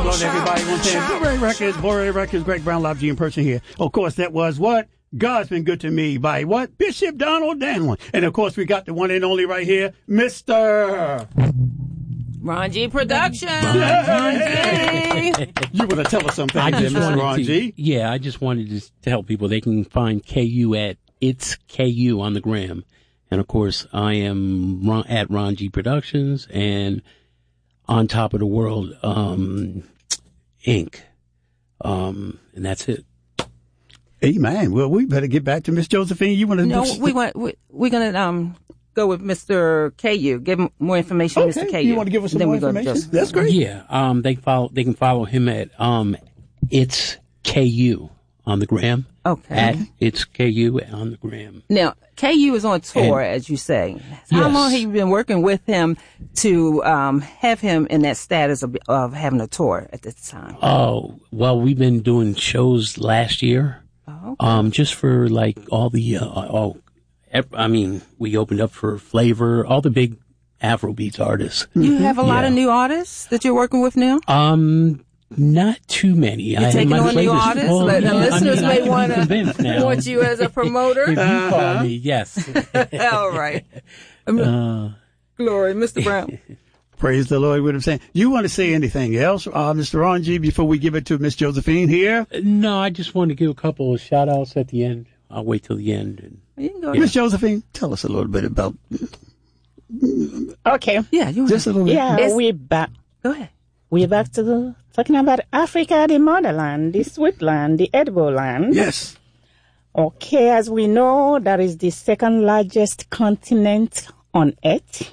hello to everybody. Blu-ray Records, Greg Brown, Live G in person here. Of course, that was what? God's Been Good to Me by what? Bishop Donald Danlin. And of course, we got the one and only right here, Mr. Ron G Productions. Ron G. You want to tell us something, Mr. Ron G? Yeah, I just wanted to tell people they can find KU at It's KU on the gram. And of course, I am at Ron G Productions and On Top of the World, Inc. And that's it. Amen. Well, we better get back to Miss Josephine. You want to? No, we're gonna go with Mr. KU. Give him more information, okay. Mr. KU. You want to give us some more information? That's great. Yeah. They can follow him at It's KU on the gram. Okay. At It's KU on the gram. Now, KU is on tour, as you say. How long have you been working with him to have him in that status of having a tour at this time? Oh, well, we've been doing shows last year. Oh, okay. Just for like all the, we opened up for Flavor, all the big Afrobeats artists. You have a lot of new artists that you're working with now? Not too many. You're taking on new artists? The listeners may want you as a promoter. If you call me, yes. All right. Glory, Mr. Brown. Praise the Lord. What I'm saying. You want to say anything else, Mr. Ron G, before we give it to Miss Josephine here? No, I just want to give a couple of shout outs at the end. I'll wait till the end. You can go. Miss Josephine, tell us a little bit about. Okay. Yeah, just a little bit. Yeah, we're back. Go ahead. We're back to talking about Africa, the motherland, the sweet land, the edible land. Yes. Okay, as we know, that is the second largest continent on Earth.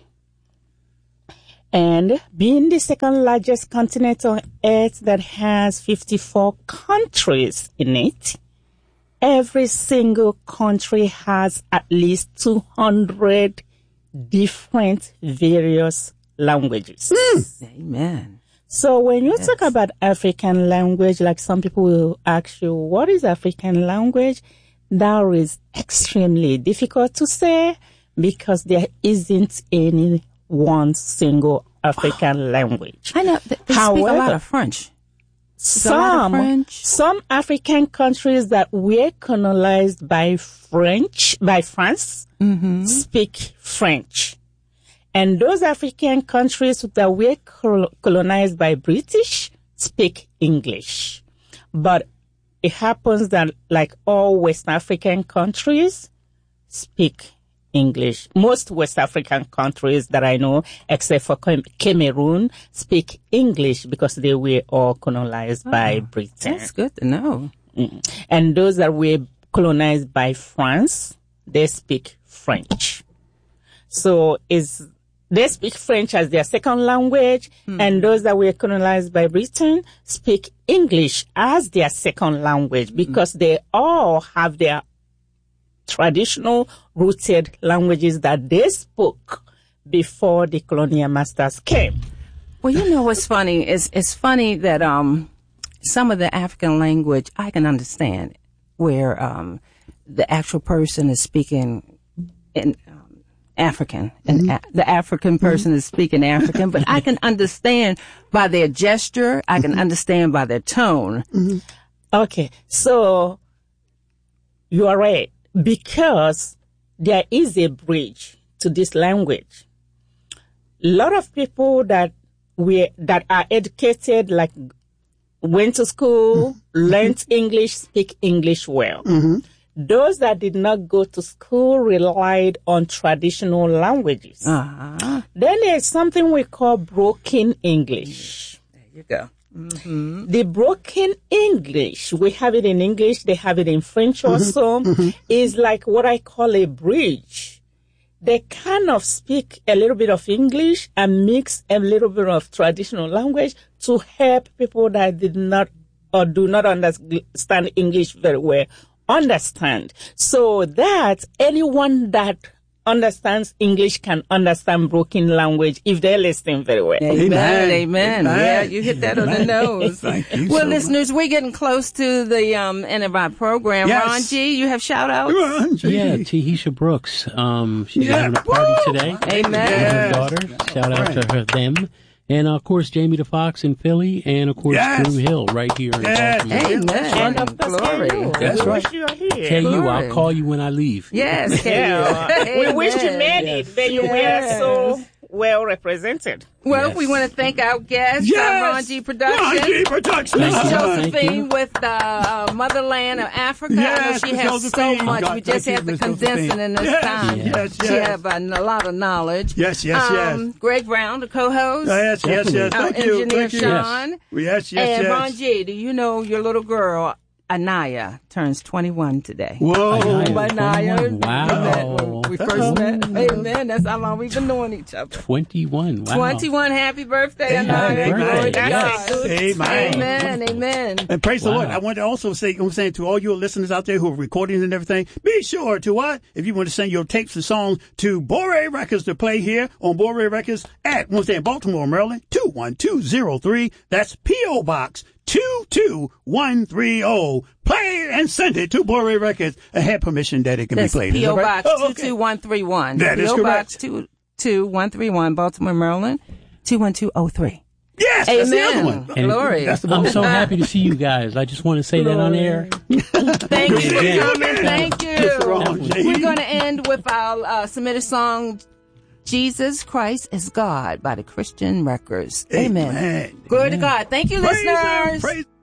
And being the second largest continent on Earth that has 54 countries in it, every single country has at least 200 different various languages. Amen. So when you talk about African language, like some people will ask you, what is African language? That is extremely difficult to say because there isn't any one single African language. I know. They speak a lot of French. Some African countries that were colonized by France, speak French. And those African countries that were colonized by British speak English. But it happens that like all West African countries speak English. Most West African countries that I know, except for Cameroon, speak English because they were all colonized by Britain. That's good to know. And those that were colonized by France, they speak French. So they speak French as their second language, and those that were colonized by Britain speak English as their second language because they all have their traditional rooted languages that they spoke before the colonial masters came. Well, you know what's funny? It's funny that some of the African language I can understand where the actual person is speaking in African, and the African person is speaking African, but I can understand by their gesture, I can understand by their tone. Okay, so you are right, because there is a bridge to this language. A lot of people that are educated, like went to school, learned English, speak English well. Those that did not go to school relied on traditional languages. Then there's something we call broken English. There you go. The broken English, we have it in English, they have it in French also, is like what I call a bridge. They kind of speak a little bit of English and mix a little bit of traditional language to help people that did not or do not understand English very well understand. So that anyone that understands English can understand broken language if they're listening very well. Amen. Yeah, you hit that on the nose. Thank you. Well, listeners, we're getting close to the end of our program. Yes. Ron G, you have shout-outs? Ron G. Yeah, Tahisha Brooks. She's having a party today. Amen. With her daughter. Shout out to them. And, of course, Jamie the Fox in Philly, and, of course, Yes. Drew Hill right here in Baltimore. Amen. And of course, Glory. KU. That's We right. wish you are here. KU, I'll Glory. call you when I leave. Yes, Yeah. We wish you Amen. made it, but you were so well represented. Well, Yes. we want to thank our guest, Yes. Ron G. Productions. Ron G. Productions. Thank you. Josephine with the Motherland of Africa. I know Yes, she has so Josephine. much. God, we just thank have you, to Miss condense it Josephine. in this Yes, time. yes, She yes. have a lot of knowledge. Yes, yes. Greg Brown, the co-host. Yes, yes, yes. Our Thank you. engineer, Thank you. Sean. Yes, yes, And yes. Ron G., do you know your little girl, Anaya, turns 21 today? Whoa. Anaya. 21. Wow. When we first met. Amen. That's how long we've been knowing each other. 21. Wow. 21. Happy birthday, Amen. Anaya. Amen. Glory to Yes. God. Amen. Amen. Amen. And praise the Wow. Lord. I want to also say, I'm saying to all your listeners out there who are recording and everything, be sure to what? If you want to send your tapes and songs to Bore Records to play here on Bore Records at, once again, Baltimore, Maryland, 21203. That's P.O. Box 22130. Play it and send it to Bore Records and have permission that it can That's be played. Is P.O. that right? Box Oh, okay. 22131. That is P.O. correct. Box 22131, Baltimore, Maryland, 21203. Yes, that's the other Amen. one. And Glory. That's the I'm one. so happy to see you guys. I just want to say that on air. Thank you for Yeah. coming. Thank you. Mr. Ron G. We're going to end with our submitted song, Jesus Christ is God by the Christian Records. Amen. Amen. Glory to God. Thank you, Praise Him. listeners. Praise